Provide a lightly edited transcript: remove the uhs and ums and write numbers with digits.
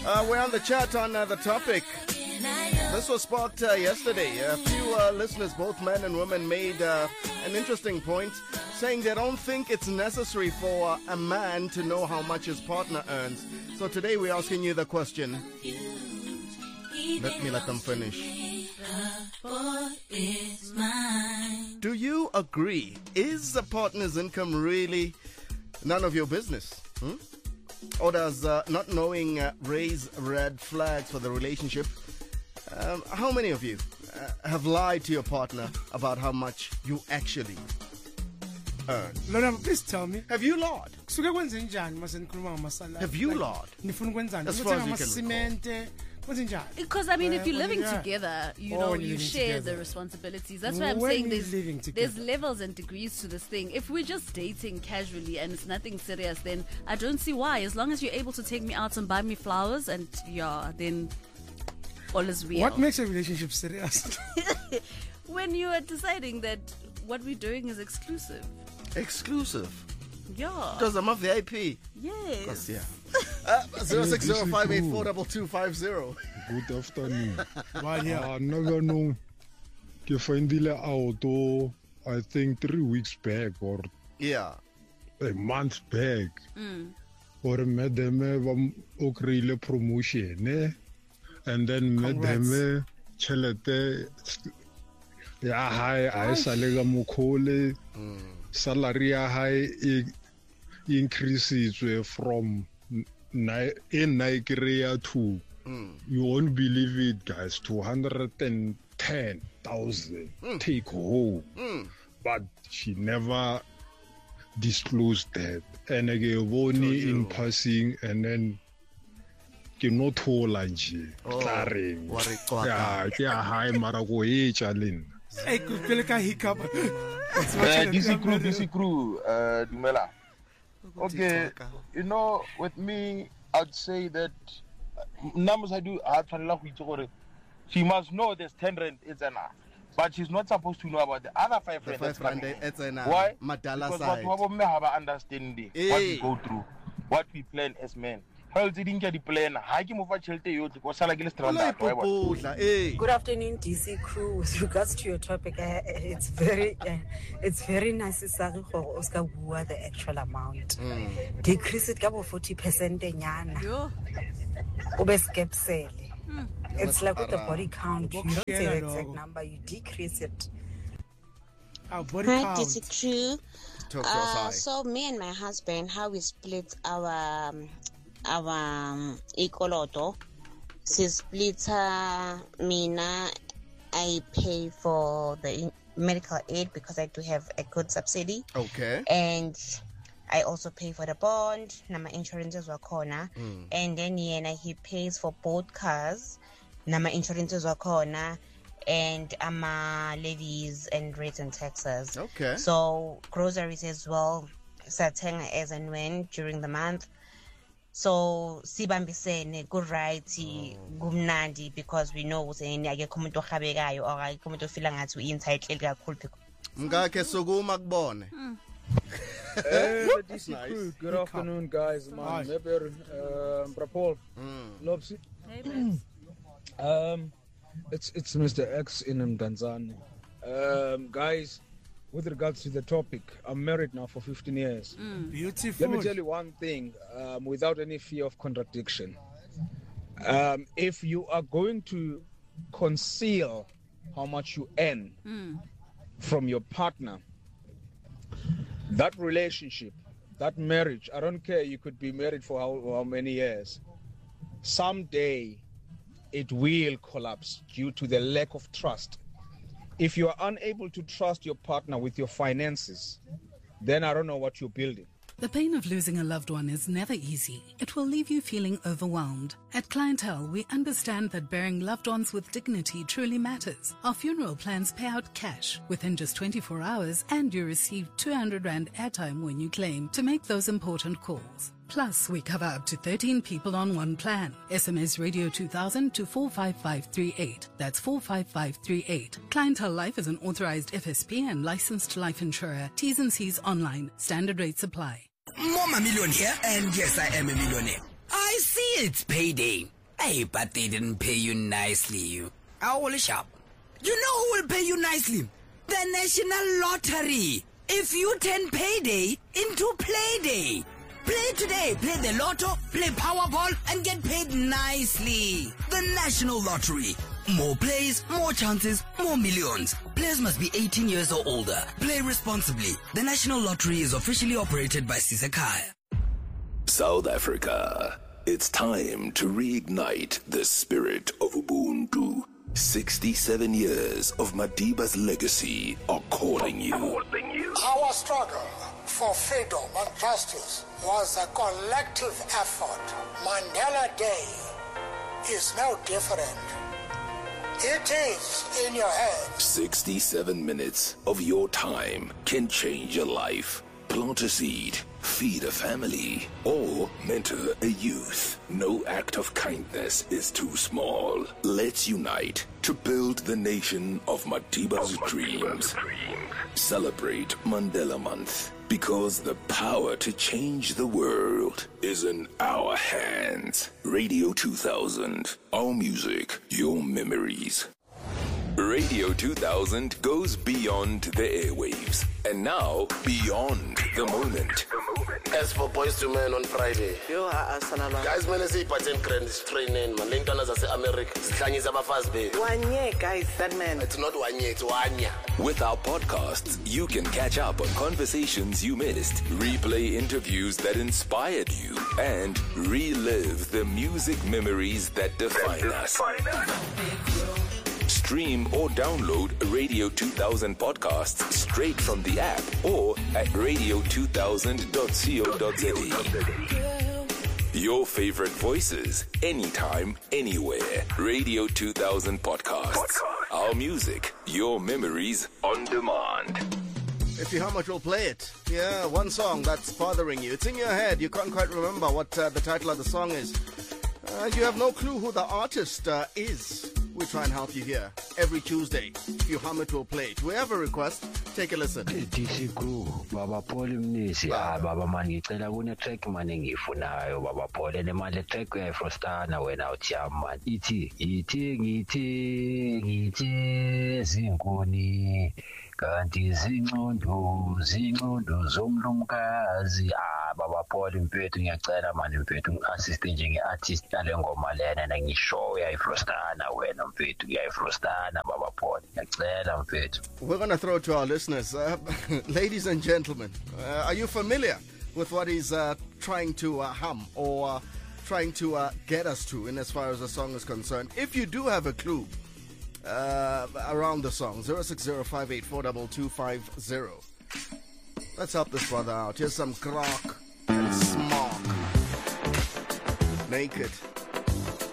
We're on the chat on the topic. This was sparked yesterday. A few listeners, both men and women, made an interesting point, saying they don't think it's necessary for a man to know how much his partner earns. So today we're asking you the question. Let me let them finish. Do you agree? Is a partner's income really none of your business? Or does not knowing raise red flags for the relationship? How many of you have lied to your partner about how much you actually earn? Lona, please tell me. Have you lied? Have you lied? As far as you can recall. Because I mean, if you're living together, you share the responsibilities. That's why I'm saying there's levels and degrees to this thing. If we're just dating casually and it's nothing serious, then I don't see why. As long as you're able to take me out and buy me flowers, and then all is well. What makes a relationship serious? When you are deciding that what we're doing is exclusive. Exclusive? Yeah. Because I'm a VIP. Yes. Yeah. 0605842250. Good afternoon. Nagano, ke findile auto, I think 3 weeks back or a month back. Or madame okrile promotion, and then madame chelete ya high I salega mukole salary high increases from in Nigeria to you won't believe it, guys, 210,000 take home. But she never disclosed that, and again only in passing, and then not whole lunch claring high marago chalin. Hey, hiccup. DC crew, Dumela. Okay, with me, I'd say that numbers I do, she must know there's 10 rand, it's enough. But she's not supposed to know about the other 5 rand. Why? Because what we have understanding, what we go through, what we plan as men. Good afternoon, DC crew. With regards to your topic, it's very nice to say the actual amount. Decrease it 40% It's like with the body count. You don't say the exact number, you decrease it. Our body count. DC crew. So me and my husband, how we split our ikoloto, she split mina, I pay for the medical aid because I do have a good subsidy. Okay. And I also pay for the bond, nama insurances were corner. And then he pays for both cars, nama insurances were corner, and levies and rates and taxes. Okay. So groceries as well, certain as and when during the month. So sibambisene good right gumnandi because we know saying akekho umuntu ohabekayo or akekho umuntu ofila ngathi uintitled kakhulu. Mngake sokuma kubone. Nice. Good afternoon, guys. Man, Paul. Lopsy. It's Mr. X in Mdanzane. Guys, with regards to the topic, I'm married now for 15 years. Beautiful. Let me tell you one thing, without any fear of contradiction. If you are going to conceal how much you earn from your partner, that relationship, that marriage, I don't care, you could be married for how many years, someday it will collapse due to the lack of trust. If you are unable to trust your partner with your finances, then I don't know what you're building. The pain of losing a loved one is never easy. It will leave you feeling overwhelmed. At Clientele, we understand that burying loved ones with dignity truly matters. Our funeral plans pay out cash within just 24 hours, and you receive 200 Rand airtime when you claim to make those important calls. Plus, we cover up to 13 people on one plan. SMS Radio 2000 to 45538. That's 45538. Clientele Life is an authorized FSP and licensed life insurer. T's and C's online. Standard rates apply. Mama Million here, and yes, I am a millionaire. I see it's payday. Hey, but they didn't pay you nicely, you. Holy sharp. You know who will pay you nicely? The National Lottery. If you turn payday into playday. Play today, play the lotto, play Powerball, and get paid nicely. The National Lottery. More plays, more chances, more millions. Players must be 18 years or older. Play responsibly. The National Lottery is officially operated by Sisekhaya. South Africa. It's time to reignite the spirit of Ubuntu. 67 years of Madiba's legacy are calling you. Our struggle for freedom and justice was a collective effort. Mandela Day is no different. It is in your head. 67 minutes of your time can change your life. Plant a seed, feed a family, or mentor a youth. No act of kindness is too small. Let's unite to build the nation of Madiba's dreams. Celebrate Mandela Month, because the power to change the world is in our hands. Radio 2000, our music, your memories. Radio 2000 goes beyond the airwaves and now beyond the moment. As for Boys to Men on Friday, guys, man, I say patent credits training, man. Lincoln as America, Chinese about fast bay. 1 year, guys, that man. It's not 1 year, it's 1 year. With our podcasts, you can catch up on conversations you missed, replay interviews that inspired you, and relive the music memories that define us. Stream or download Radio 2000 podcasts straight from the app or at radio2000.co.za. Your favorite voices, anytime, anywhere. Radio 2000 podcasts. Our music, your memories on demand. If you hum it, we'll play it. Yeah, one song that's bothering you. It's in your head. You can't quite remember what the title of the song is. You have no clue who the artist is. We try and help you here every Tuesday. If you hum it, we'll play it. We have a request. Take a listen. DC Crew, Baba Paul Mnisi, Baba Mani, tell a track manning for now, Baba Paul, and the man track for Stana when out Yaman. Iti, Zinkoni. Kanti zinqondo zomlumkazi baba Paul mfethu ngiyacela manje mfethu assist njenge-artist yale ngoma lena nangishow yayifrostana wena mfethu yayifrostana baba Paul ngiyacela mfethu. We're going to throw to our listeners. Ladies and gentlemen, are you familiar with what he's trying to hum or trying to get us to in as far as the song is concerned? If you do have a clue around the song, 06058422250. Let's help this brother out. Here's some Croc and Smog. Naked.